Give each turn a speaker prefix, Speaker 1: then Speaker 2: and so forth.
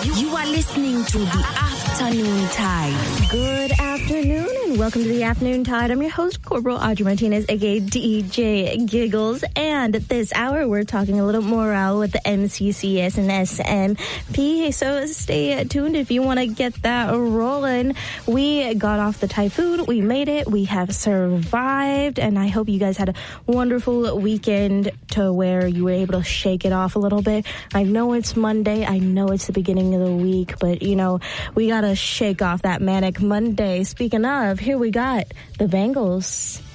Speaker 1: You are listening to the Afternoon Tide.
Speaker 2: Good afternoon and welcome to the Afternoon Tide. I'm your host, Corporal Audrey Martinez, aka DJ Giggles. And this hour, we're talking a little morale with the MCCS and SMP. So stay tuned if you want to get that rolling. We got off the typhoon. We made it. We have survived. And I hope you guys had a wonderful weekend to where you were able to shake it off a little bit. I know it's Monday. I know it's the beginning of the week, but you know, we gotta shake off that manic Monday. Speaking of, here we got the Bengals.